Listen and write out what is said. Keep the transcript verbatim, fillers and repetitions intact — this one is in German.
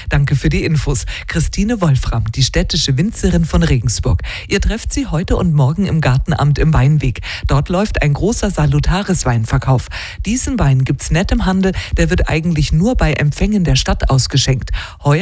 Danke für die Infos. Christine Wolfram, die städtische Winzerin von Regensburg. Ihr trefft sie heute und morgen im Gartenamt im Weinweg. Dort läuft ein großer Salutaris-Weinverkauf. Diesen Wein gibt's nicht im Handel, der wird eigentlich nur bei Empfängen der Stadt ausgeschenkt. Heuer